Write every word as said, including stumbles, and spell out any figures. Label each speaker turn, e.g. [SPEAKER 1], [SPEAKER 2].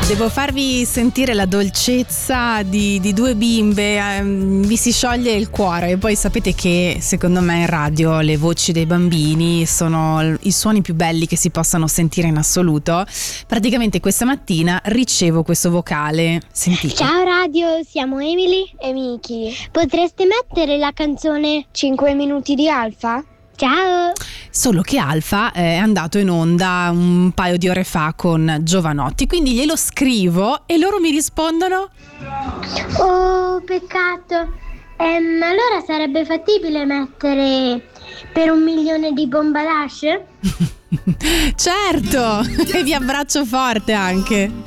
[SPEAKER 1] Devo farvi sentire la dolcezza di, di due bimbe, eh, vi si scioglie il cuore. E poi sapete che secondo me in radio le voci dei bambini sono i suoni più belli che si possano sentire in assoluto. Praticamente questa mattina ricevo questo vocale, sentite.
[SPEAKER 2] Ciao radio, siamo Emily e Miki. Potreste mettere la canzone cinque minuti di Alfa? Ciao!
[SPEAKER 1] Solo che Alfa è andato in onda un paio di ore fa con Giovanotti, quindi glielo scrivo e loro mi rispondono:
[SPEAKER 2] Oh, peccato. Ehm, allora sarebbe fattibile mettere Per un milione di Bombalash?
[SPEAKER 1] certo, e vi abbraccio forte anche.